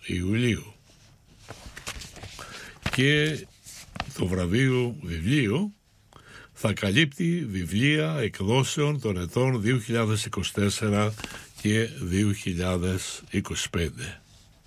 Ιουλίου. Και το βιβλίο θα καλύπτει βιβλία εκδόσεων των ετών 2024 και 2025.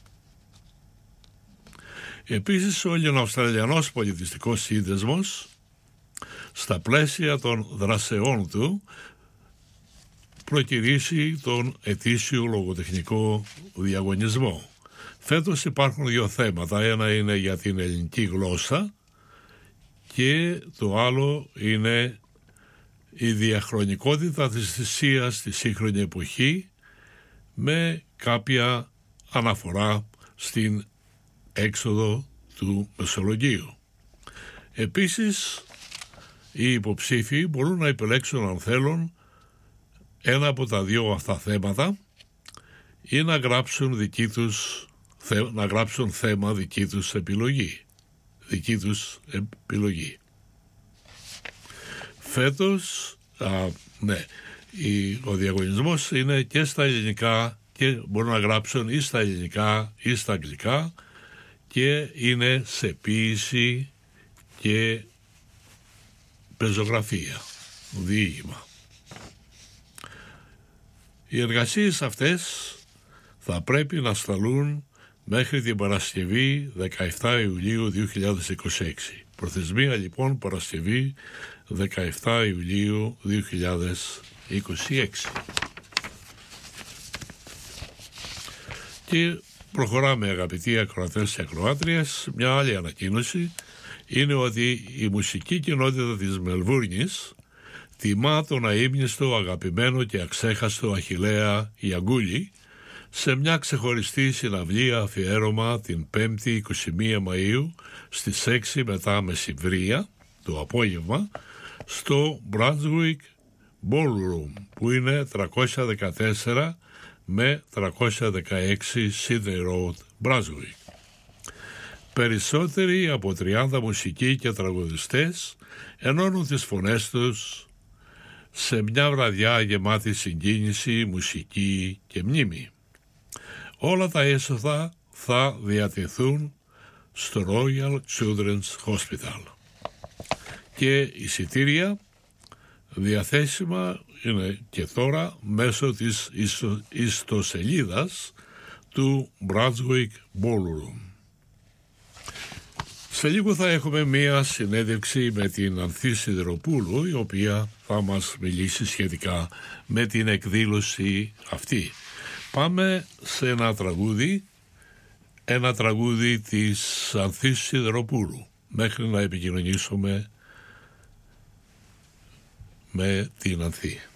Επίσης, ο Ελληνοαυστραλιανός Πολιτιστικός Σύνδεσμος, στα πλαίσια των δρασεών του, προκηρύσσει τον ετήσιο λογοτεχνικό διαγωνισμό. Φέτος υπάρχουν 2 θέματα. Ένα είναι για την ελληνική γλώσσα και το άλλο είναι η διαχρονικότητα της θυσίας στη σύγχρονη εποχή, με κάποια αναφορά στην έξοδο του Μεσολογγίου. Επίσης, οι υποψήφοι μπορούν να επιλέξουν, αν θέλουν, ένα από τα 2 αυτά θέματα ή να γράψουν θέμα δική τους επιλογή. Φέτος, ο διαγωνισμός είναι και στα ελληνικά, και μπορούν να γράψουν ή στα ελληνικά ή στα αγγλικά, και είναι σε ποίηση και πεζογραφία, διήγημα. Οι εργασίες αυτές θα πρέπει να σταλούν μέχρι την Παρασκευή 17 Ιουλίου 2026. Προθεσμία λοιπόν Παρασκευή 17 Ιουλίου 2026. Και προχωράμε, αγαπητοί ακροατές και ακροάτριες. Μια άλλη ανακοίνωση είναι ότι η μουσική κοινότητα της Μελβούρνης τιμά τον αείμνηστο, αγαπημένο και αξέχαστο Αχιλλέα Ιαγκούλη σε μια ξεχωριστή συναυλία αφιέρωμα την 5η 21 Μαΐου στις 6 μετά μεσημβρία το απόγευμα στο Brunswick Ballroom, που είναι 314 με 316 Sydney Road, Brunswick. Περισσότεροι από 30 μουσικοί και τραγουδιστές ενώνουν τις φωνές τους σε μια βραδιά γεμάτη συγκίνηση, μουσική και μνήμη. Όλα τα έσοδα θα διατεθούν στο Royal Children's Hospital και εισιτήρια διαθέσιμα είναι και τώρα μέσω της ιστοσελίδας του Brunswick Ballroom. Σε λίγο θα έχουμε μία συνέντευξη με την Ανθή Σιδεροπούλου, η οποία θα μας μιλήσει σχετικά με την εκδήλωση αυτή. Πάμε σε ένα τραγούδι της Ανθής Σιδεροπούλου, μέχρι να επικοινωνήσουμε με την Ανθή.